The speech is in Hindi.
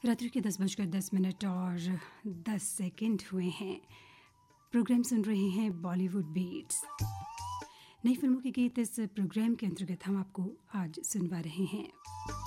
रात्रि के 10:10 और 10 सेकंड हुए हैं। प्रोग्राम सुन रहे हैं बॉलीवुड बीट्स। नई फिल्मों के गीत इस प्रोग्राम के अंतर्गत हम आपको आज सुनवा रहे हैं।